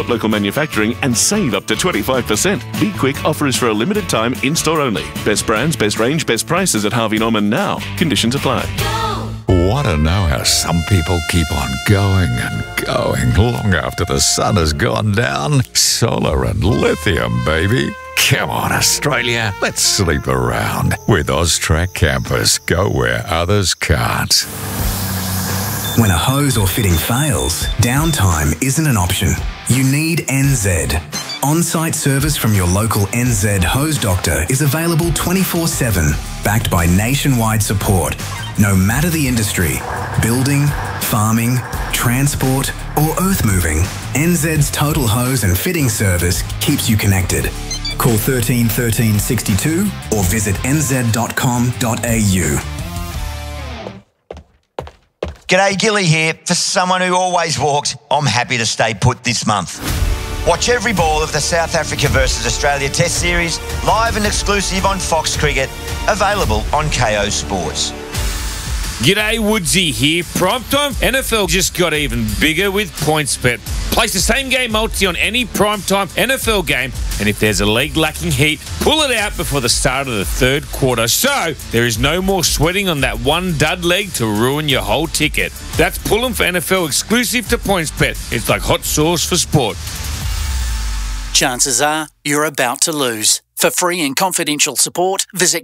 support local manufacturing and save up to 25%. Be quick, offer is for a limited time, in-store only. Best brands, best range, best prices at Harvey Norman now. Conditions apply. Want to know how some people keep on going and going long after the sun has gone down? Solar and lithium, baby. Come on, Australia. Let's sleep around. With Austrac campers, go where others can't. When a hose or fitting fails, downtime isn't an option. You need NZ. On-site service from your local NZ hose doctor is available 24/7, backed by nationwide support. No matter the industry, building, farming, transport or earth moving, NZ's total hose and fitting service keeps you connected. Call 13 13 62 or visit nz.com.au. G'day, Gilly here. For someone who always walks, I'm happy to stay put this month. Watch every ball of the South Africa versus Australia Test Series live and exclusive on Fox Cricket, available on KO Sports. G'day, Woodsy here. Primetime NFL just got even bigger with PointsBet. Place the same game multi on any primetime NFL game, and if there's a leg lacking heat, pull it out before the start of the third quarter. So there is no more sweating on that one dud leg to ruin your whole ticket. That's Pull'em for NFL exclusive to PointsBet. It's like hot sauce for sport. Chances are you're about to lose. For free and confidential support, visit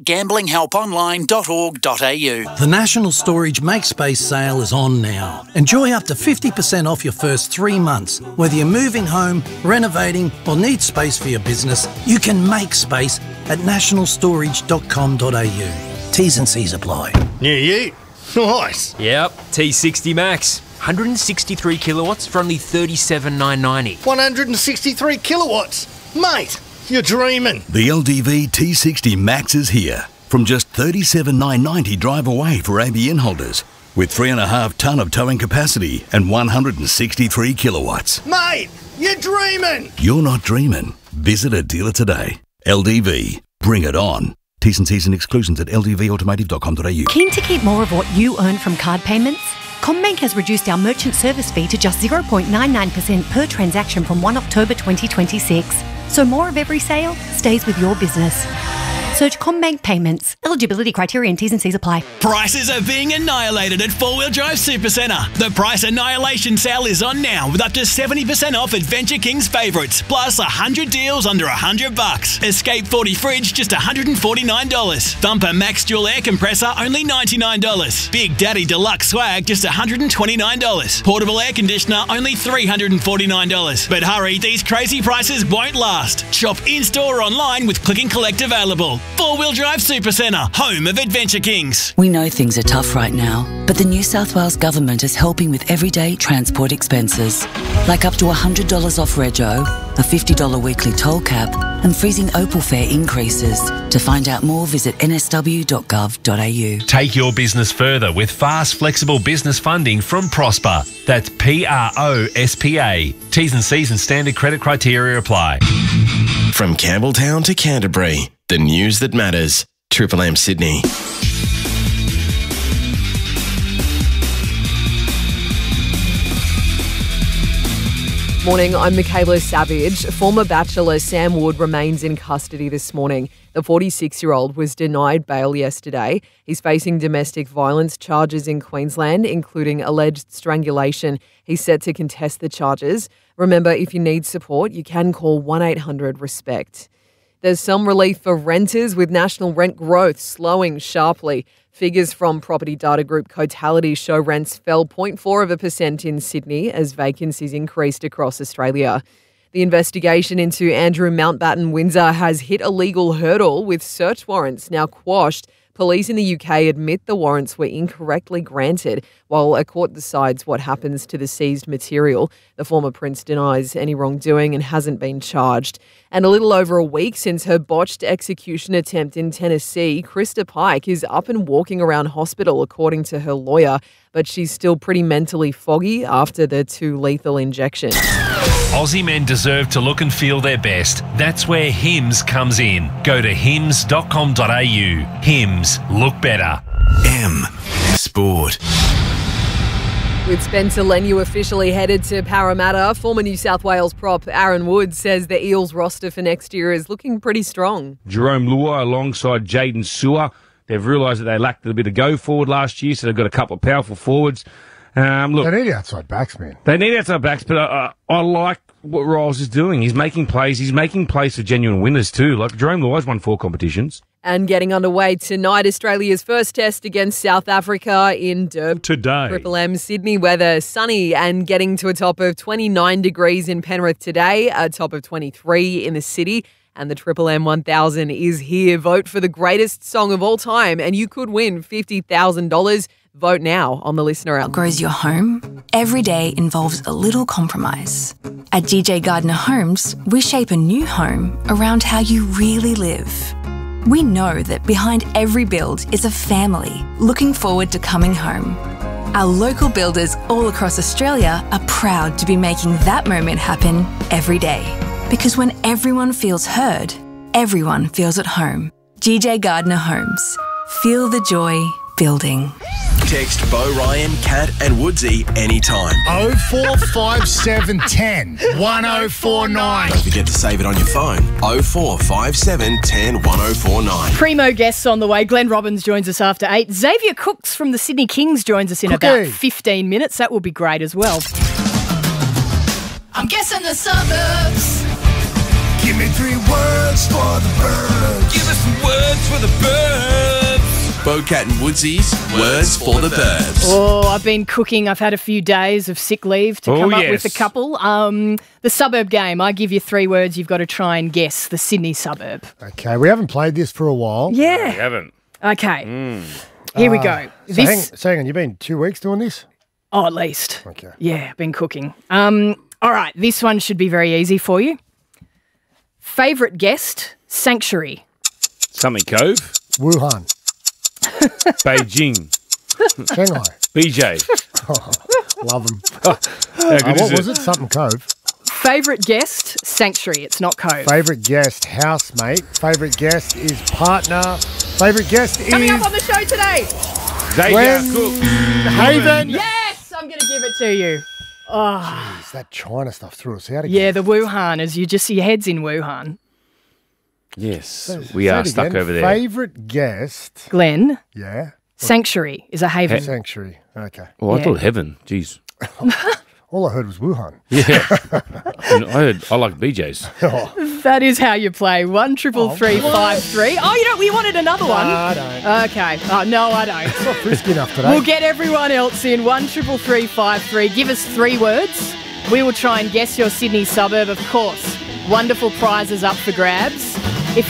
gamblinghelponline.org.au. The National Storage MakeSpace sale is on now. Enjoy up to 50% off your first 3 months. Whether you're moving home, renovating or need space for your business, you can make space at nationalstorage.com.au. T's and C's apply. Yeah. Nice. Yep, T60 Max. 163 kilowatts for only $37,990. 163 kilowatts? Mate, you're dreaming. The LDV T60 Max is here. From just $37,990 drive away for ABN holders. With 3.5 tonne of towing capacity and 163 kilowatts. Mate, you're dreaming. You're not dreaming. Visit a dealer today. LDV. Bring it on. T's and C's and exclusions at ldvautomotive.com.au. Keen to keep more of what you earn from card payments? CommBank has reduced our merchant service fee to just 0.99% per transaction from 1 October 2026. So more of every sale stays with your business. Search CommBank Payments. Eligibility criteria and T's and C's apply. Prices are being annihilated at 4 Wheel Drive Supercentre. The price annihilation sale is on now with up to 70% off Adventure King's favourites, plus 100 deals under $100. Escape 40 fridge just $149. Thumper Max Dual Air Compressor only $99. Big Daddy Deluxe Swag just $129. Portable Air Conditioner only $349. But hurry, these crazy prices won't last. Shop in-store or online with Click and Collect available. 4 Wheel Drive Supercentre, home of Adventure Kings. We know things are tough right now, but the New South Wales Government is helping with everyday transport expenses. Like up to $100 off rego, a $50 weekly toll cap, and freezing Opal fare increases. To find out more, visit nsw.gov.au. Take your business further with fast, flexible business funding from Prosper. That's PROSPA. T's and C's and standard credit criteria apply. From Campbelltown to Canterbury, the news that matters. Triple M Sydney. Morning, I'm Michaela Savage. Former Bachelor Sam Wood remains in custody this morning. The 46-year-old was denied bail yesterday. He's facing domestic violence charges in Queensland, including alleged strangulation. He's set to contest the charges. Remember, if you need support, you can call 1-800-RESPECT. There's some relief for renters with national rent growth slowing sharply. Figures from property data group Cotality show rents fell 0.4% in Sydney as vacancies increased across Australia. The investigation into Andrew Mountbatten Windsor has hit a legal hurdle with search warrants now quashed. Police in the UK admit the warrants were incorrectly granted while a court decides what happens to the seized material. The former prince denies any wrongdoing and hasn't been charged. And a little over a week since her botched execution attempt in Tennessee, Krista Pike is up and walking around hospital, according to her lawyer, but she's still pretty mentally foggy after the 2 lethal injections. Aussie men deserve to look and feel their best. That's where Hims comes in. Go to hims.com.au. Hims, look better. M Sport. With Spencer Leniu officially headed to Parramatta, former New South Wales prop Aaron Wood says the Eels roster for next year is looking pretty strong. Jerome Lua alongside Jaden Sewer. They've realised that they lacked a bit of go forward last year, so they've got a couple of powerful forwards. Look, they need outside backs, man. They need outside backs, but I like what Riles is doing. He's making plays. He's making plays for genuine winners too. Like Jerome Lua's won 4 competitions. And getting underway tonight, Australia's first test against South Africa in Durban. Today. Triple M Sydney weather, sunny and getting to a top of 29 degrees in Penrith today, a top of 23 in the city. And the Triple M 1000 is here. Vote for the greatest song of all time and you could win $50,000. Vote now on the Listener app. Grows your home? Every day involves a little compromise. At GJ Gardner Homes, we shape a new home around how you really live. We know that behind every build is a family looking forward to coming home. Our local builders all across Australia are proud to be making that moment happen every day. Because when everyone feels heard, everyone feels at home. GJ Gardner Homes. Feel the joy building. Text Bo Ryan, Kat and Woodsy anytime. 045710 1049. Don't forget to save it on your phone. 0457 10 1049. Primo guests on the way. Glenn Robbins joins us after 8. Xavier Cooks from the Sydney Kings joins us in about 15 minutes. That will be great as well. I'm guessing the suburbs. Give me 3 words for the birds. Give us some words for the birds. Bo, Cat and Woodsy's Words for the Birds. Oh, I've been cooking. I've had a few days of sick leave to come up with a couple. The suburb game. I give you 3 words. You've got to try and guess the Sydney suburb. Okay, we haven't played this for a while. Yeah. We haven't. Okay. Here we go. So hang on, you've been 2 weeks doing this? Oh, at least. Okay. Yeah, been cooking. All right, this one should be very easy for you. Favourite guest, Sanctuary. Something Cove. Wuhan. Beijing. Shanghai. BJ. Love them. What was it? Something Cove. Favourite guest, Sanctuary. It's not Cove. Favourite guest, housemate. Favourite guest is partner. Favourite guest Coming is... up on the show today. Xavier Cook. Haven. Yes, I'm going to give it to you. Oh. Jeez, that China stuff threw us out again. Yeah, the Wuhan, as you just see your head's in Wuhan. Yes, we are stuck over there. Favourite guest. Glenn. Yeah. Sanctuary is a haven. Sanctuary. Okay. Oh, I thought heaven. Jeez. All I heard was Wuhan. Yeah. I like BJ's. That is how you play. 1-3-3-3-5-3. Oh, you wanted another one? No, I don't. Okay. Oh, no, I don't. It's not frisky enough today. We'll get everyone else in. 1-3-3-3-5-3. Give us 3 words. We will try and guess your Sydney suburb, of course. Wonderful prizes up for grabs.